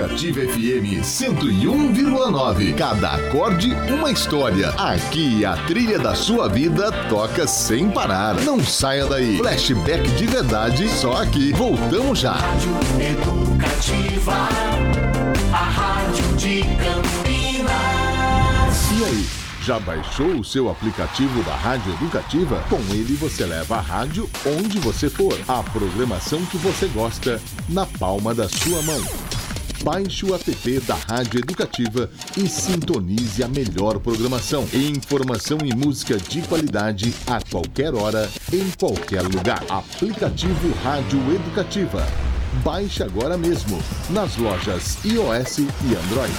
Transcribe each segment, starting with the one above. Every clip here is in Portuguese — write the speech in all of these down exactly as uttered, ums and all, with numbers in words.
Educativa F M cento e um vírgula nove. Cada acorde, uma história. Aqui a trilha da sua vida toca sem parar. Não saia daí. Flashback de verdade, só aqui. Voltamos já. Rádio Educativa, a rádio de Campinas. E aí? Já baixou o seu aplicativo da Rádio Educativa? Com ele você leva a rádio onde você for. A programação que você gosta na palma da sua mão. Baixe o app da Rádio Educativa e sintonize a melhor programação. Informação e música de qualidade a qualquer hora, em qualquer lugar. Aplicativo Rádio Educativa. Baixe agora mesmo nas lojas iOS e Android.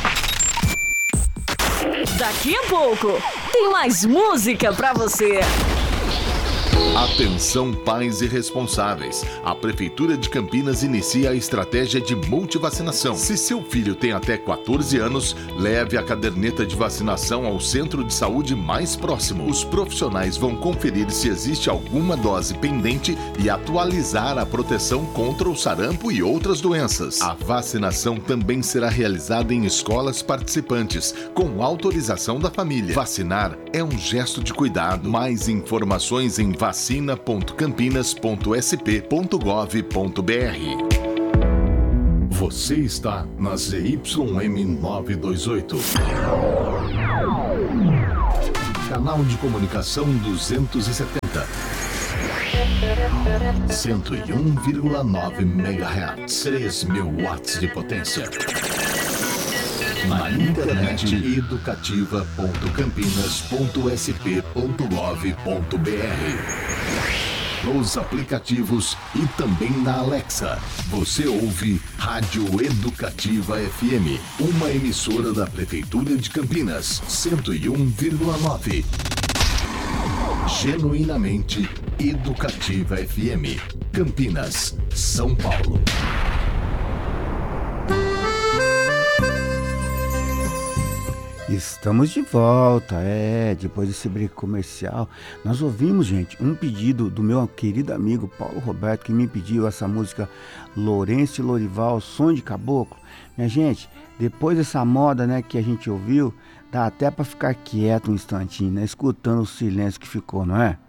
Daqui a pouco tem mais música pra você. Atenção pais e responsáveis. A Prefeitura de Campinas inicia a estratégia de multivacinação. Se seu filho tem até quatorze anos, leve a caderneta de vacinação ao centro de saúde mais próximo. Os profissionais vão conferir se existe alguma dose pendente e atualizar a proteção contra o sarampo e outras doenças. A vacinação também será realizada em escolas participantes, com autorização da família. Vacinar é um gesto de cuidado. Mais informações em vacina ponto campinas ponto s p ponto gov ponto b r. Você está na Z Y M novecentos e vinte e oito. Canal de comunicação duzentos e setenta. cento e um vírgula nove megahertz. três mil watts de potência. Na internet educativa ponto campinas ponto s p ponto gov ponto b r. Nos aplicativos e também na Alexa. Você ouve Rádio Educativa F M, uma emissora da Prefeitura de Campinas, cento e um vírgula nove. Genuinamente Educativa F M, Campinas, São Paulo. Estamos de volta, é, depois desse break comercial, nós ouvimos, gente, um pedido do meu querido amigo Paulo Roberto, que me pediu essa música Lourenço e Lorival, Sonho de Caboclo. Minha gente, depois dessa moda, né, que a gente ouviu, dá até pra ficar quieto um instantinho, né, escutando o silêncio que ficou, não é?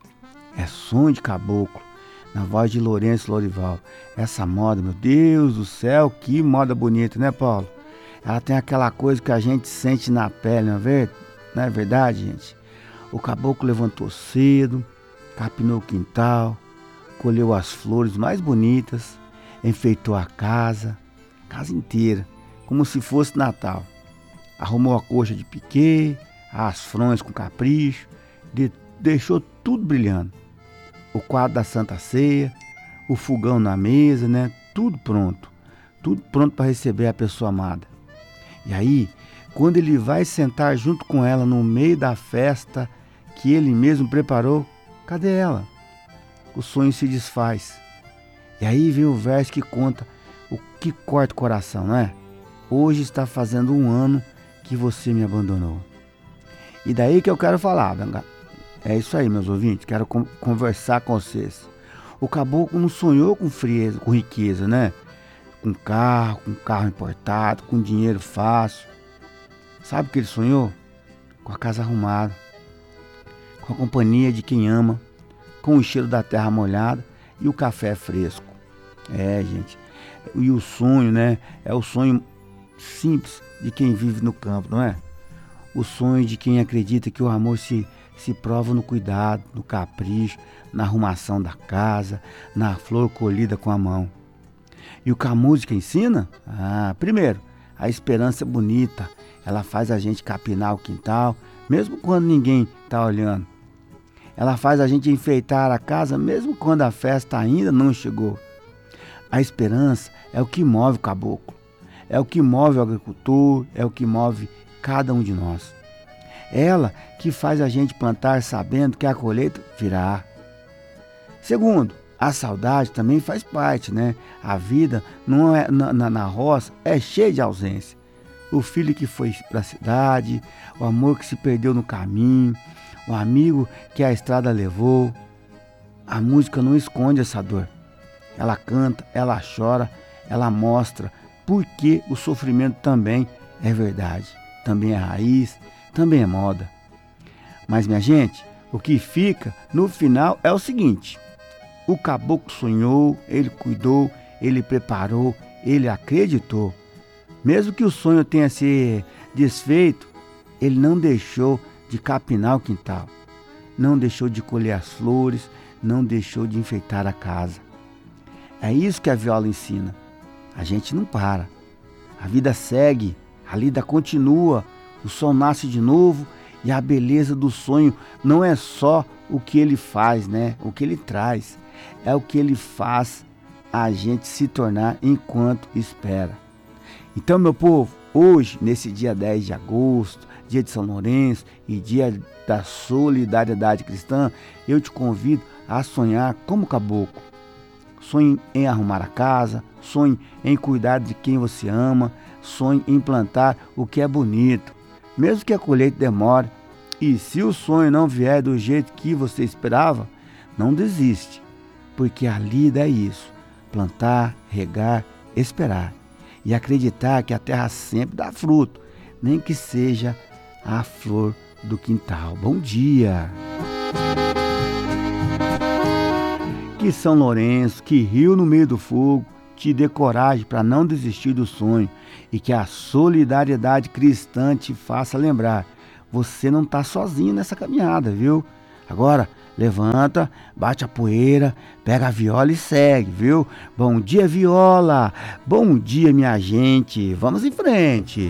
É Sonho de Caboclo, na voz de Lourenço e Lorival. Essa moda, meu Deus do céu, que moda bonita, né, Paulo? Ela tem aquela coisa que a gente sente na pele, não é, ver... não é verdade, gente? O caboclo levantou cedo, capinou o quintal, colheu as flores mais bonitas, enfeitou a casa, casa inteira, como se fosse Natal. Arrumou a coxa de piquê, as fronhas com capricho, de... deixou tudo brilhando. O quadro da Santa Ceia, o fogão na mesa, né? Tudo pronto. Tudo pronto para receber a pessoa amada. E aí, quando ele vai sentar junto com ela no meio da festa que ele mesmo preparou, cadê ela? O sonho se desfaz. E aí vem o verso que conta o que corta o coração, não é? Hoje está fazendo um ano que você me abandonou. E daí que eu quero falar, é isso aí, meus ouvintes, quero conversar com vocês. O caboclo não sonhou com frieza, com riqueza, né? Com carro, com carro importado, com dinheiro fácil. Sabe o que ele sonhou? Com a casa arrumada, com a companhia de quem ama, com o cheiro da terra molhada e o café fresco. É, gente, e o sonho, né? É o sonho simples de quem vive no campo, não é? O sonho de quem acredita que o amor se, se prova no cuidado, no capricho, na arrumação da casa, na flor colhida com a mão. E o que a música ensina? Ah, primeiro, a esperança é bonita. Ela faz a gente capinar o quintal, mesmo quando ninguém está olhando. Ela faz a gente enfeitar a casa, mesmo quando a festa ainda não chegou. A esperança é o que move o caboclo. É o que move o agricultor, é o que move cada um de nós. Ela que faz a gente plantar sabendo que a colheita virá. Segundo, a saudade também faz parte, né? A vida não é, na, na, na roça é cheia de ausência. O filho que foi para a cidade, o amor que se perdeu no caminho, o amigo que a estrada levou. A música não esconde essa dor. Ela canta, ela chora, ela mostra porque o sofrimento também é verdade, também é raiz, também é moda. Mas, minha gente, o que fica no final é o seguinte: o caboclo sonhou, ele cuidou, ele preparou, ele acreditou. Mesmo que o sonho tenha se desfeito, ele não deixou de capinar o quintal, não deixou de colher as flores, não deixou de enfeitar a casa. É isso que a viola ensina. A gente não para. A vida segue, a lida continua, o sol nasce de novo e a beleza do sonho não é só o que ele faz, né? O que ele traz, é o que ele faz a gente se tornar enquanto espera. Então, meu povo, hoje, nesse dia dez de agosto, dia de São Lourenço e dia da solidariedade cristã, eu te convido a sonhar como caboclo. Sonhe em arrumar a casa, sonhe em cuidar de quem você ama, sonhe em plantar o que é bonito, mesmo que a colheita demore. E se o sonho não vier do jeito que você esperava, não desiste, porque a lida é isso: plantar, regar, esperar e acreditar que a terra sempre dá fruto, nem que seja a flor do quintal. Bom dia! Que São Lourenço, que rio no meio do fogo, te dê coragem para não desistir do sonho e que a solidariedade cristã te faça lembrar: você não está sozinho nessa caminhada, viu? Agora, levanta, bate a poeira, pega a viola e segue, viu? Bom dia, viola! Bom dia, minha gente! Vamos em frente!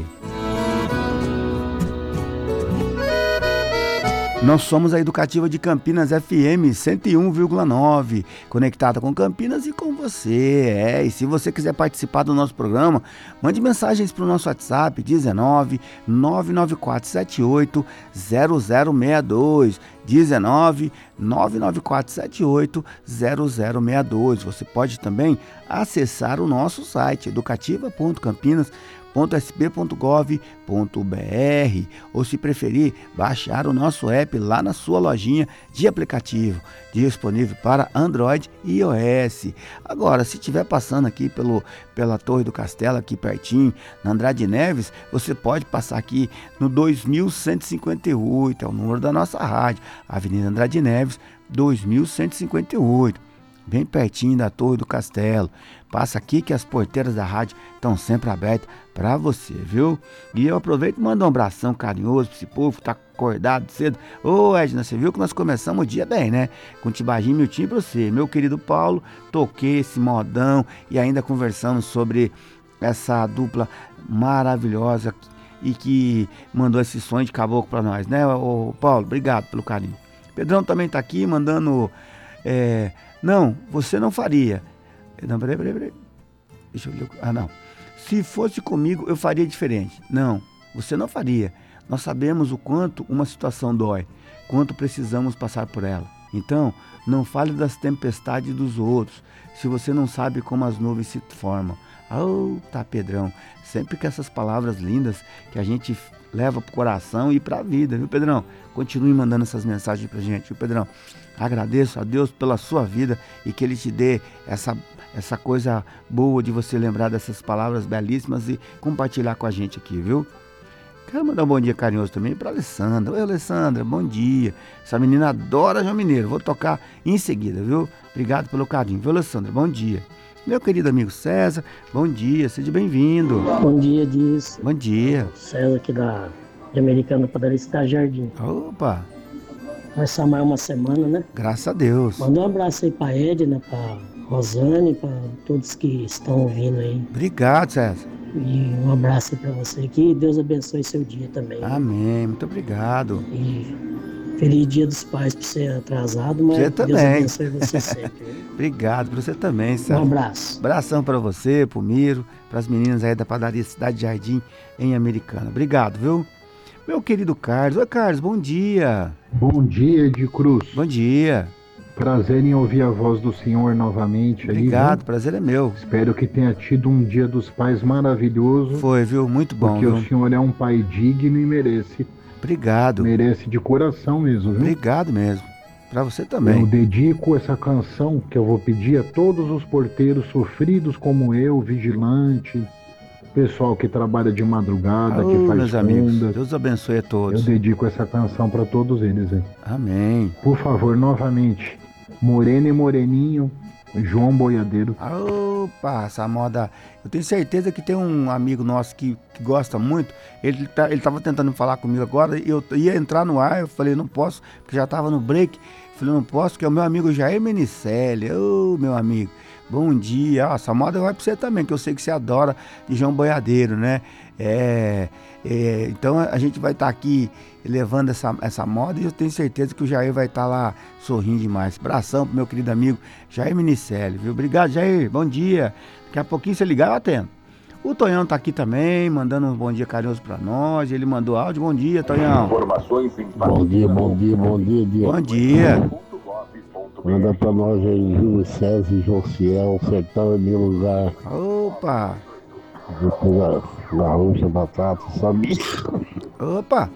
Nós somos a Educativa de Campinas F M cento e um vírgula nove, conectada com Campinas e com você. É, e se você quiser participar do nosso programa, mande mensagens para o nosso WhatsApp dezenove, nove nove quatro sete oito, zero zero seis dois. dezenove, nove nove quatro sete oito, zero zero seis dois. Você pode também acessar o nosso site educativa ponto campinas ponto s p ponto gov ponto b r ou, se preferir, baixar o nosso app lá na sua lojinha de aplicativo, disponível para Android e iOS. Agora, se estiver passando aqui pelo, pela Torre do Castelo, aqui pertinho, na Andrade Neves, você pode passar aqui no dois mil cento e cinquenta e oito, é o número da nossa rádio, Avenida Andrade Neves, dois mil cento e cinquenta e oito. Bem pertinho da Torre do Castelo. Passa aqui que as porteiras da rádio estão sempre abertas para você, viu? E eu aproveito e mando um abração carinhoso para esse povo que tá acordado cedo. Ô, Edna, você viu que nós começamos o dia bem, né? Com Tibaginho e Miltinho para você. Meu querido Paulo, toquei esse modão e ainda conversamos sobre essa dupla maravilhosa e que mandou esse sonho de caboclo para nós, né? Ô, Paulo, obrigado pelo carinho. Pedrão também tá aqui mandando... É, não, você não faria. Não, peraí, peraí, peraí. Deixa eu ver. Ah, não. Se fosse comigo, eu faria diferente. Não, você não faria. Nós sabemos o quanto uma situação dói, quanto precisamos passar por ela. Então, não fale das tempestades dos outros, se você não sabe como as nuvens se formam. Oh, tá, Pedrão. Sempre com essas palavras lindas que a gente leva pro coração e pra vida, viu, Pedrão? Continue mandando essas mensagens pra gente, viu, Pedrão? Agradeço a Deus pela sua vida e que Ele te dê essa, essa coisa boa de você lembrar dessas palavras belíssimas e compartilhar com a gente aqui, viu? Quero mandar um bom dia carinhoso também para Alessandra. Oi, Alessandra, bom dia. Essa menina adora João Mineiro. Vou tocar em seguida, viu? Obrigado pelo carinho, viu, Alessandra? Bom dia. Meu querido amigo César, bom dia, seja bem-vindo. Bom dia, Dias. Bom dia. César aqui da de Americana, Padaria Cidade Jardim. Opa. Começar mais uma semana, né? Graças a Deus. Manda um abraço aí pra Edna, pra Rosane, pra todos que estão ouvindo aí. Obrigado, César. E um abraço aí pra você aqui. Deus abençoe seu dia também. Amém, muito obrigado. E feliz Dia dos Pais por ser atrasado, mas você Deus também. abençoe você sempre. Obrigado pra você também, César. Um abraço. Abração pra você, pro Miro, pras meninas aí da Padaria Cidade Jardim em Americana. Obrigado, viu? Meu querido Carlos. Oi, Carlos, bom dia. Bom dia, de Cruz. Bom dia. Prazer em ouvir a voz do Senhor novamente. Obrigado, aí, prazer é meu. Espero que tenha tido um Dia dos Pais maravilhoso. Foi, viu? Muito bom. Porque viu? o Senhor é um pai digno e merece. Obrigado. Merece de coração mesmo, viu? Obrigado mesmo. Pra você também. Eu dedico essa canção que eu vou pedir a todos os porteiros sofridos como eu, vigilante, pessoal que trabalha de madrugada, Ô, que faz meus amigos, rondas. Deus abençoe a Eu todos. dedico essa canção para todos eles. Hein? Amém. Por favor, novamente, Morena e Moreninho, João Boiadeiro. Opa, essa moda. Eu tenho certeza que tem um amigo nosso que, que gosta muito. Ele, tá, ele tava tentando falar comigo agora. Eu ia entrar no ar. Eu falei, não posso, porque já tava no break. Eu falei, não posso, que é o meu amigo Jair Menicelli. Ô, meu amigo, bom dia. Ó, essa moda vai pra você também, que eu sei que você adora de João Boiadeiro, né? É, é, então a gente vai estar tá aqui levando essa, essa moda e eu tenho certeza que o Jair vai estar tá lá sorrindo demais. Abração pro meu querido amigo Jair Menicelli, viu? Obrigado, Jair, bom dia. Daqui a pouquinho você ligar, eu atendo. O Tonhão tá aqui também, mandando um bom dia carinhoso pra nós. Ele mandou áudio, bom dia, Tonhão. Bom dia, bom dia, bom dia, dia. Bom dia. Manda pra nós aí, Júlio César e Josiel, Sertão é meu lugar. Opa, Depois da garrucha, batata, sabe? opa.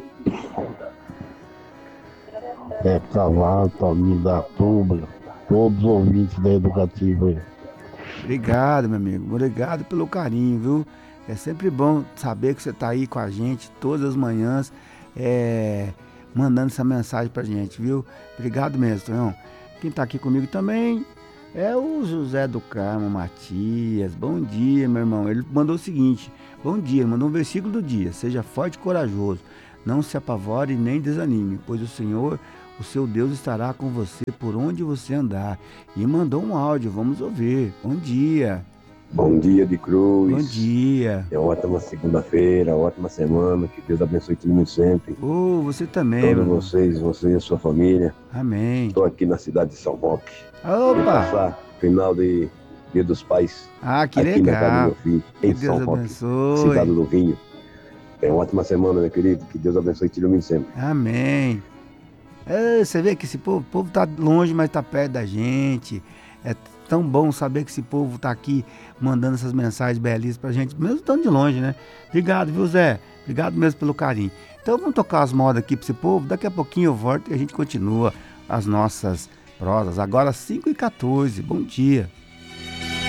É Cavalo, Toninho da Turma, todos os ouvintes da Educativa aí. Obrigado, meu amigo. Obrigado pelo carinho, viu? É sempre bom saber que você tá aí com a gente todas as manhãs, é, mandando essa mensagem pra gente, viu? Obrigado mesmo, Tonhão. Quem tá aqui comigo também é o José do Carmo Matias. Bom dia, meu irmão. Ele mandou o seguinte: bom dia, mandou um versículo do dia. Seja forte e corajoso. Não se apavore nem desanime, pois o Senhor, o seu Deus, estará com você por onde você andar. E mandou um áudio, vamos ouvir. Bom dia. Bom dia de Cruz. Bom dia. É uma ótima segunda-feira, ótima semana. Que Deus abençoe todo mundo sempre. Oh, você também. Todos Meu vocês, você e a sua família. Amém. Estou aqui na cidade de São Roque. Opa. Vou passar final de Dia dos Pais. Ah, que aqui legal. na casa do meu filho, em Que São Deus Roque, abençoe. cidade do Vinho. É uma ótima semana, meu querido. Que Deus abençoe todo mundo sempre. Amém. É, você vê que esse povo, o povo tá longe, mas tá perto da gente. É tão bom saber que esse povo tá aqui mandando essas mensagens belíssimas pra gente, mesmo estando de longe, né? Obrigado, viu, Zé? Obrigado mesmo pelo carinho. Então vamos tocar as modas aqui pra esse povo. Daqui a pouquinho eu volto e a gente continua as nossas prosas. Agora cinco e quatorze. Bom dia.